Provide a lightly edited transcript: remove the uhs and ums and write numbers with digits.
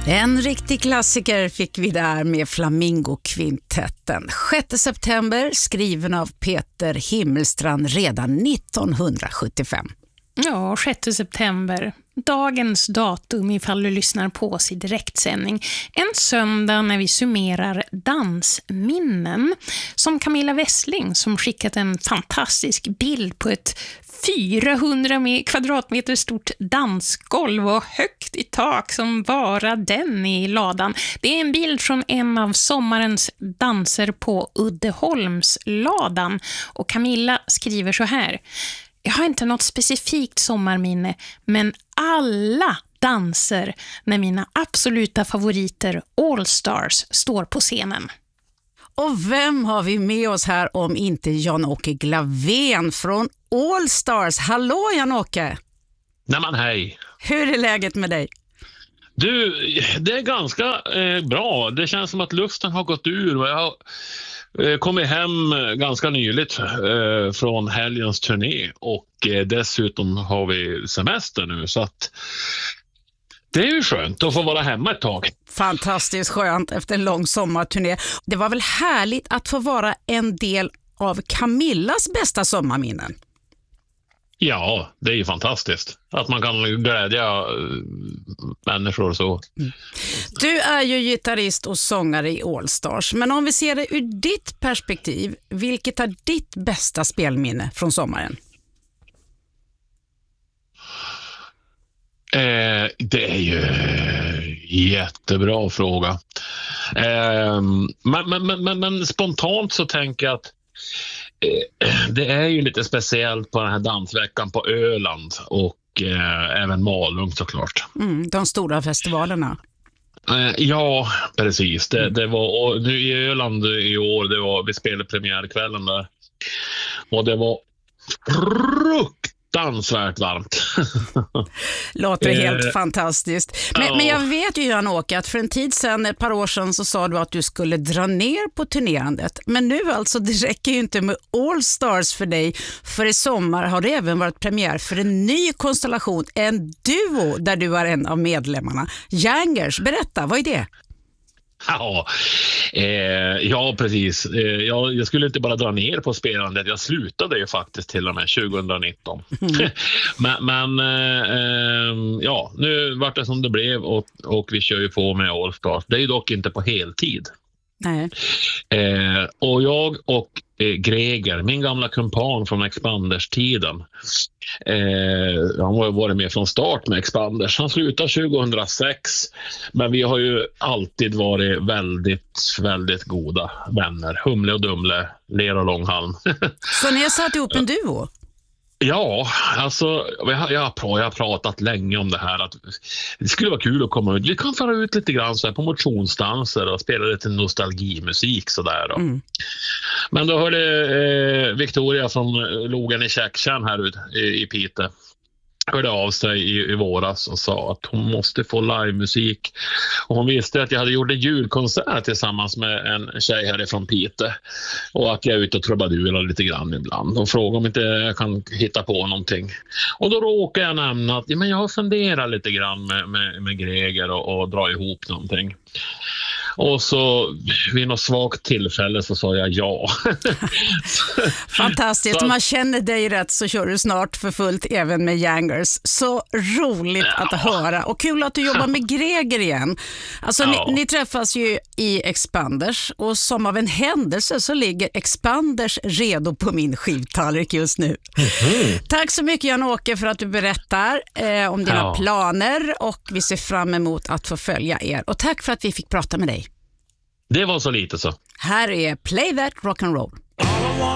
En riktig klassiker fick vi där med Flamingo-kvintetten. 6 september, skriven av Peter Himmelstrand redan 1975. Ja, 6 september. Dagens datum ifall du lyssnar på oss i direktsändning. En söndag när vi summerar dansminnen. Som Camilla Wessling som skickat en fantastisk bild på ett 400 kvadratmeter stort dansgolv och högt i tak som bara den i ladan. Det är en bild från en av sommarens danser på Uddeholmsladan. Och Camilla skriver så här: jag har inte något specifikt sommarminne, men alla danser när mina absoluta favoriter All Stars står på scenen. Och vem har vi med oss här om inte Jan-Åke Glavén från All Stars? Hallå Jan-Åke! Nämen hej! Hur är läget med dig? Du, det är ganska bra. Det känns som att luften har gått ur. Jag har kommit hem ganska nyligt från helgens turné och dessutom har vi semester nu, så att det är ju skönt att få vara hemma ett tag. Fantastiskt skönt efter en lång sommarturné. Det var väl härligt att få vara en del av Camillas bästa sommarminnen? Ja, det är ju fantastiskt att man kan glädja människor och så. Du är ju gitarrist och sångare i All Stars, men om vi ser det ur ditt perspektiv, vilket är ditt bästa spelminne från sommaren? Det är ju jättebra fråga. Men spontant så tänker jag att det är ju lite speciellt på den här dansveckan på Öland och även Malung såklart. De stora festivalerna. Ja, precis. Det var, och nu i Öland i år, vi spelade premiärkvällen där. Och det var fruktansvärt varmt. Låter helt fantastiskt. Men jag vet ju Jan-Åke att för en tid sedan, ett par år sedan, så sa du att du skulle dra ner på turnerandet. Men nu alltså, det räcker ju inte med All Stars för dig. För i sommar har det även varit premiär för en ny konstellation, en duo där du är en av medlemmarna. Yangers, berätta, vad är det? Ja, precis. Jag skulle inte bara dra ner på spelandet. Jag slutade ju faktiskt till och med 2019. Ja, nu vart det som det blev och vi kör ju på med All Stars. Det är ju dock inte på heltid. Nej. Och jag och Greger, min gamla kumpan från Expanders-tiden, han har varit med från start med Expanders. Han slutade 2006, men vi har ju alltid varit väldigt, väldigt goda vänner. Humle och Dumle, Ler och Långhalm. Så ni har satt ihop en duo? Ja, alltså jag har pratat länge om det här, att det skulle vara kul att komma ut. Vi kan fara ut lite grann så här på motionsdanser och spela lite nostalgimusik sådär då. Men då hörde Victoria från Logen i Käcktjärn här ut i Piteå hörde av sig i våras och sa att hon måste få livemusik. Och hon visste att jag hade gjort en julkonsert tillsammans med en tjej härifrån Piteå. Och att jag är ute och trubadurar lite grann ibland. Och frågade om inte jag kan hitta på någonting. Och då råkade jag nämna att men jag har funderat lite grann med Greger och dra ihop någonting. Och så vid något svagt tillfälle så sa jag ja. Fantastiskt, om man känner dig rätt så kör du snart för fullt även med Yangers. Så roligt att höra och kul att du jobbar med Greger igen. Alltså ni träffas ju i Expanders och som av en händelse så ligger Expanders redo på min skivtallrik just nu. Tack så mycket Jan-Åke för att du berättar om dina planer och vi ser fram emot att få följa er. Och tack för att vi fick prata med dig. Det var så lite så. Här är Play That Rock'n'Roll.